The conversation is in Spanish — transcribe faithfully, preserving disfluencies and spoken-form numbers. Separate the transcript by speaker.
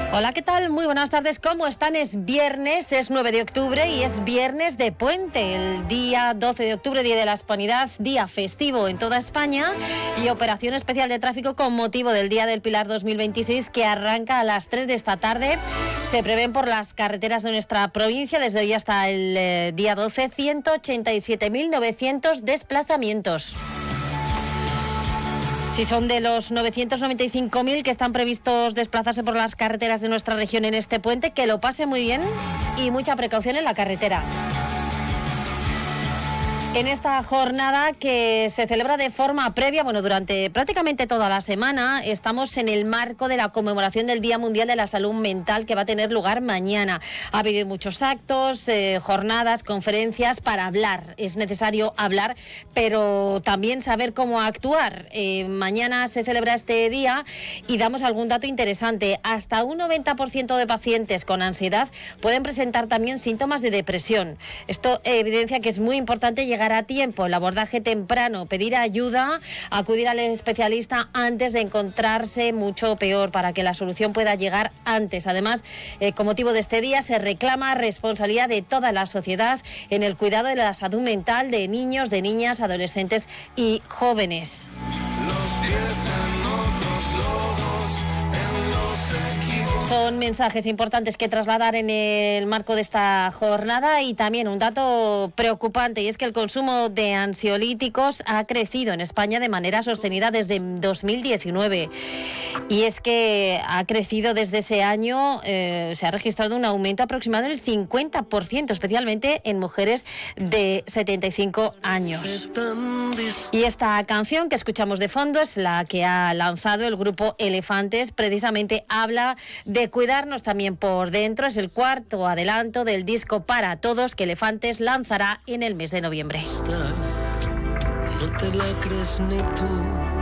Speaker 1: Hola, ¿qué tal? Muy buenas tardes. ¿Cómo están? Es viernes, es nueve de octubre y es viernes de puente. El día doce de octubre, Día de la Hispanidad, día festivo en toda España y operación especial de tráfico con motivo del Día del Pilar dos mil veintiséis que arranca a las tres de esta tarde. Se prevén por las carreteras de nuestra provincia desde hoy hasta el eh, día doce ciento ochenta y siete mil novecientos desplazamientos. Si son de los novecientos noventa y cinco mil que están previstos desplazarse por las carreteras de nuestra región en este puente, que lo pase muy bien y mucha precaución en la carretera. En esta jornada que se celebra de forma previa, bueno, durante prácticamente toda la semana, estamos en el marco de la conmemoración del Día Mundial de la Salud Mental que va a tener lugar mañana. Ha habido muchos actos, eh, jornadas, conferencias para hablar. Es necesario hablar, pero también saber cómo actuar. Eh, mañana se celebra este día y damos algún dato interesante. Hasta un noventa por ciento de pacientes con ansiedad pueden presentar también síntomas de depresión. Esto evidencia que es muy importante llegar a tiempo, el abordaje temprano, pedir ayuda, acudir al especialista antes de encontrarse mucho peor para que la solución pueda llegar antes. Además, eh, con motivo de este día se reclama responsabilidad de toda la sociedad en el cuidado de la salud mental de niños, de niñas, adolescentes y jóvenes. Los pies en otros lodos, en los equipos. Son mensajes importantes que trasladar en el marco de esta jornada y también un dato preocupante, y es que el consumo de ansiolíticos ha crecido en España de manera sostenida desde dos mil diecinueve. Y es que ha crecido desde ese año, eh, se ha registrado un aumento aproximado del cincuenta por ciento, especialmente en mujeres de setenta y cinco años. Y esta canción que escuchamos de fondo es la que ha lanzado el grupo Elefantes, precisamente habla de cuidarnos también por dentro. Es el cuarto adelanto del disco Para Todos que Elefantes lanzará en el mes de noviembre.
Speaker 2: No te la crees ni tú.